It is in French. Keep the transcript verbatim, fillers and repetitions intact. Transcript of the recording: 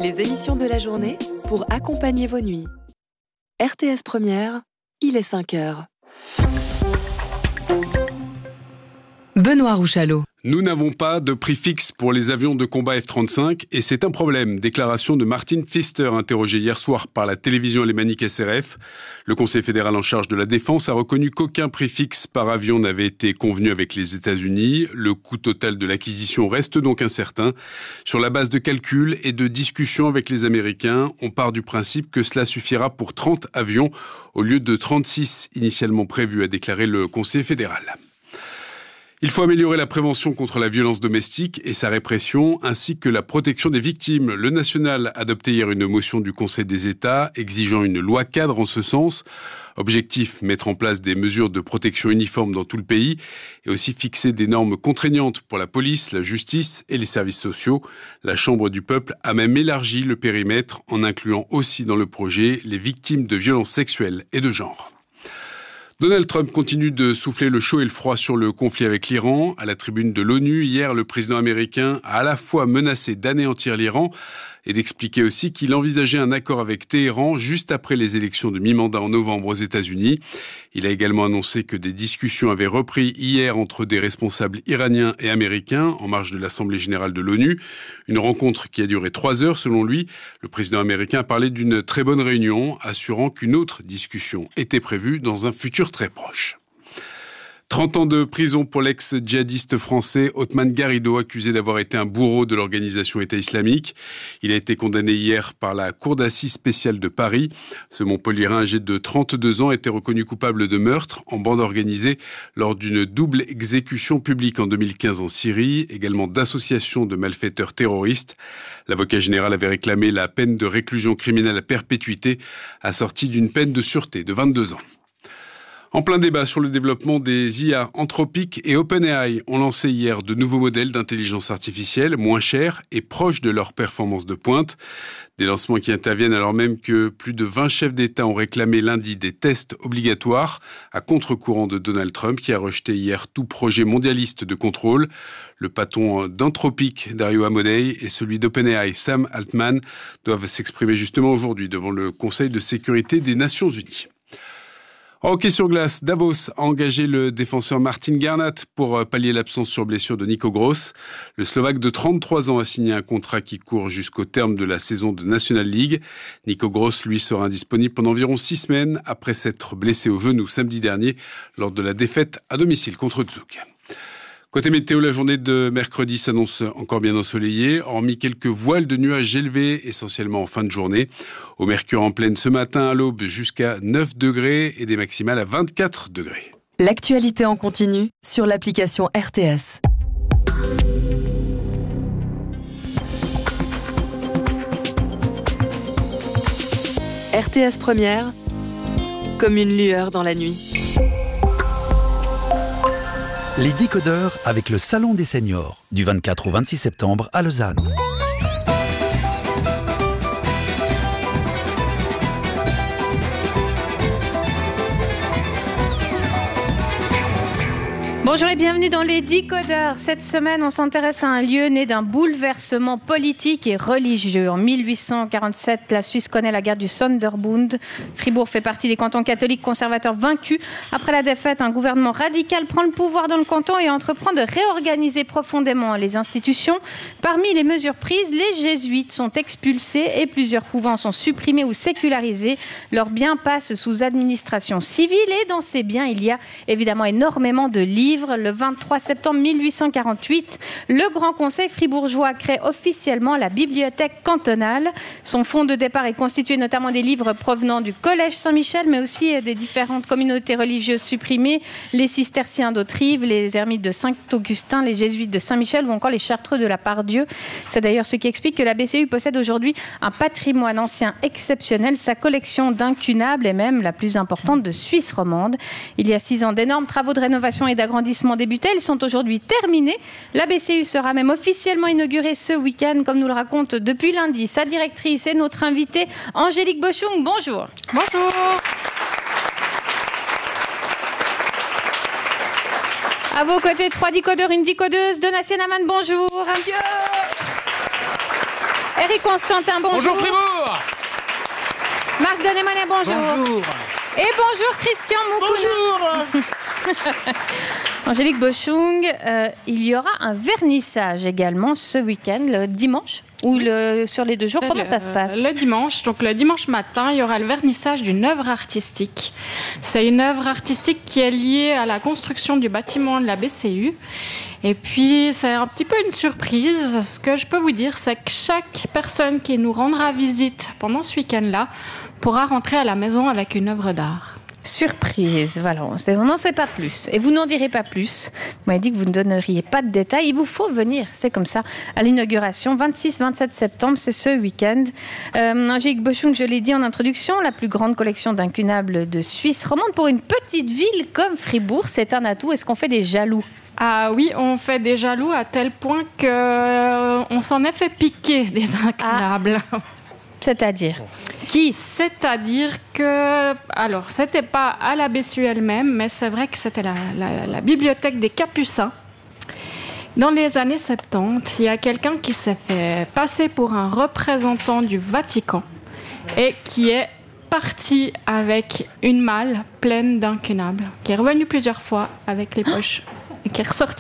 Les émissions de la journée pour accompagner vos nuits. R T S Première, il est cinq heures. Benoît Rouchalot. Nous n'avons pas de prix fixe pour les avions de combat F trente-cinq et c'est un problème. Déclaration de Martin Pfister, interrogé hier soir par la télévision alémanique S R F. Le Conseil fédéral en charge de la défense a reconnu qu'aucun prix fixe par avion n'avait été convenu avec les États-Unis. Le coût total de l'acquisition reste donc incertain. Sur la base de calculs et de discussions avec les Américains, on part du principe que cela suffira pour trente avions au lieu de trente-six initialement prévus, a déclaré le Conseil fédéral. Il faut améliorer la prévention contre la violence domestique et sa répression, ainsi que la protection des victimes. Le National a adopté hier une motion du Conseil des États exigeant une loi cadre en ce sens. Objectif, mettre en place des mesures de protection uniformes dans tout le pays et aussi fixer des normes contraignantes pour la police, la justice et les services sociaux. La Chambre du peuple a même élargi le périmètre en incluant aussi dans le projet les victimes de violences sexuelles et de genre. Donald Trump continue de souffler le chaud et le froid sur le conflit avec l'Iran. À la tribune de l'ONU, hier, le président américain a à la fois menacé d'anéantir l'Iran et d'expliquer aussi qu'il envisageait un accord avec Téhéran juste après les élections de mi-mandat en novembre aux États-Unis. Il a également annoncé que des discussions avaient repris hier entre des responsables iraniens et américains en marge de l'Assemblée générale de l'ONU. Une rencontre qui a duré trois heures selon lui. Le président américain a parlé d'une très bonne réunion, assurant qu'une autre discussion était prévue dans un futur très proche. trente ans de prison pour l'ex-djihadiste français Othman Garrido, accusé d'avoir été un bourreau de l'organisation État islamique. Il a été condamné hier par la Cour d'assises spéciale de Paris. Ce Montpelliérain âgé de trente-deux ans a été reconnu coupable de meurtre en bande organisée lors d'une double exécution publique en deux mille quinze en Syrie, également d'association de malfaiteurs terroristes. L'avocat général avait réclamé la peine de réclusion criminelle à perpétuité, assortie d'une peine de sûreté de vingt-deux ans. En plein débat sur le développement des I A, Anthropic et OpenAI ont lancé hier de nouveaux modèles d'intelligence artificielle moins chers et proches de leur performance de pointe. Des lancements qui interviennent alors même que plus de vingt chefs d'État ont réclamé lundi des tests obligatoires à contre-courant de Donald Trump qui a rejeté hier tout projet mondialiste de contrôle. Le patron d'Anthropic, Dario Amodei, et celui d'OpenAI, Sam Altman, doivent s'exprimer justement aujourd'hui devant le Conseil de sécurité des Nations Unies. En hockey sur glace, Davos a engagé le défenseur Martin Garnatt pour pallier l'absence sur blessure de Nico Gross. Le Slovaque de trente-trois ans a signé un contrat qui court jusqu'au terme de la saison de National League. Nico Gross, lui, sera indisponible pendant environ six semaines après s'être blessé au genou samedi dernier lors de la défaite à domicile contre Zug. Côté météo, la journée de mercredi s'annonce encore bien ensoleillée, hormis quelques voiles de nuages élevés, essentiellement en fin de journée. Au mercure en pleine ce matin à l'aube jusqu'à neuf degrés et des maximales à vingt-quatre degrés. L'actualité en continu sur l'application R T S. R T S Première, comme une lueur dans la nuit. Les décodeurs avec le Salon des Seniors, du vingt-quatre au vingt-six septembre à Lausanne. Bonjour et bienvenue dans les décodeurs. Cette semaine, on s'intéresse à un lieu né d'un bouleversement politique et religieux. En mille huit cent quarante-sept, la Suisse connaît la guerre du Sonderbund. Fribourg fait partie des cantons catholiques conservateurs vaincus. Après la défaite, un gouvernement radical prend le pouvoir dans le canton et entreprend de réorganiser profondément les institutions. Parmi les mesures prises, les jésuites sont expulsés et plusieurs couvents sont supprimés ou sécularisés. Leurs biens passent sous administration civile et dans ces biens, il y a évidemment énormément de livres. Le vingt-trois septembre mille huit cent quarante-huit, le Grand Conseil fribourgeois crée officiellement la bibliothèque cantonale. Son fonds de départ est constitué notamment des livres provenant du Collège Saint-Michel, mais aussi des différentes communautés religieuses supprimées, les cisterciens d'Autrive, les ermites de Saint-Augustin, les jésuites de Saint-Michel ou encore les chartreux de la Part-Dieu. C'est d'ailleurs ce qui explique que la B C U possède aujourd'hui un patrimoine ancien exceptionnel. Sa collection d'incunables est même la plus importante de Suisse romande. Il y a six ans, d'énormes travaux de rénovation et d'agrandissement débutés. Ils sont aujourd'hui terminés. La B C U sera même officiellement inaugurée ce week-end, comme nous le raconte depuis lundi sa directrice et notre invitée Angélique Boschung. Bonjour. Bonjour. À vos côtés, trois décodeurs, une décodeuse. Donna Sienaman, bonjour. Eric Constantin, bonjour. Bonjour Fribourg. Marc Denemonet, bonjour. Bonjour. Et bonjour Christian Moukouna. Bonjour. Angélique Boschung, euh, il y aura un vernissage également ce week-end, le dimanche, ou le, sur les deux jours. C'est Comment le, ça se passe? Le dimanche, donc le dimanche matin, il y aura le vernissage d'une œuvre artistique. C'est une œuvre artistique qui est liée à la construction du bâtiment de la B C U. Et puis, c'est un petit peu une surprise. Ce que je peux vous dire, c'est que chaque personne qui nous rendra visite pendant ce week-end-là pourra rentrer à la maison avec une œuvre d'art. Surprise, voilà, on n'en sait pas plus. Et vous n'en direz pas plus. Vous m'avez dit que vous ne donneriez pas de détails. Il vous faut venir, c'est comme ça, à l'inauguration. vingt-six vingt-sept septembre, c'est ce week-end. Euh, Angélique Boschung, je l'ai dit en introduction, la plus grande collection d'incunables de Suisse romande. Pour une petite ville comme Fribourg, c'est un atout. Est-ce qu'on fait des jaloux? Ah oui, on fait des jaloux à tel point qu'on s'en est fait piquer des incunables. Ah. C'est-à-dire qui? C'est-à-dire que, alors, c'était pas à la B C U elle-même, mais c'est vrai que c'était la, la, la bibliothèque des Capucins. Dans les années soixante-dix, il y a quelqu'un qui s'est fait passer pour un représentant du Vatican et qui est parti avec une malle pleine d'incunables, qui est revenu plusieurs fois avec les poches et qui est ressorti